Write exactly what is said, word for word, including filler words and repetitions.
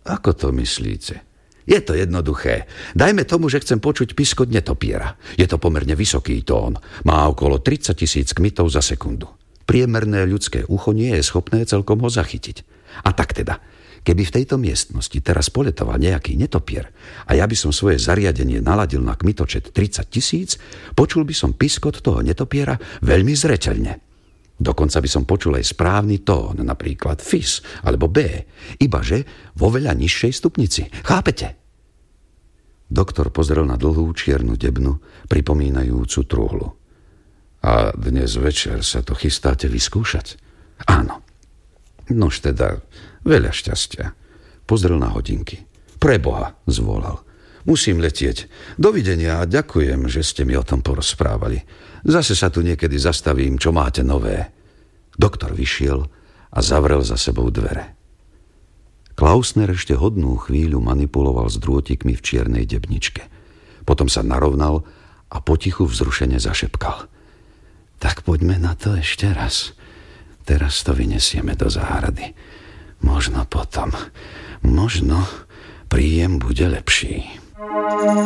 Ako to myslíte? Je to jednoduché. Dajme tomu, že chcem počuť piskot netopiera. Je to pomerne vysoký tón. Má okolo tridsať tisíc kmitov za sekundu. Priemerné ľudské ucho nie je schopné celkom ho zachytiť. A tak teda, keby v tejto miestnosti teraz poletoval nejaký netopier a ja by som svoje zariadenie naladil na kmitočet tridsať tisíc, počul by som piskot toho netopiera veľmi zreteľne. Dokonca by som počul aj správny tón, napríklad fis alebo B, ibaže vo veľa nižšej stupnici. Chápete? Doktor pozrel na dlhú čiernu debnu, pripomínajúcu truhlu. A dnes večer sa to chystáte vyskúšať? Áno. Nož teda, veľa šťastia. Pozrel na hodinky. Preboha, zvolal. Musím letieť. Dovidenia a ďakujem, že ste mi o tom porozprávali. Zase sa tu niekedy zastavím, čo máte nové. Doktor vyšiel a zavrel za sebou dvere. Klausner ešte hodnú chvíľu manipuloval s drôtikmi v čiernej debničke. Potom sa narovnal a potichu vzrušene zašepkal. Tak poďme na to ešte raz. Teraz to vyniesieme do záhrady. Možno potom, možno príjem bude lepší.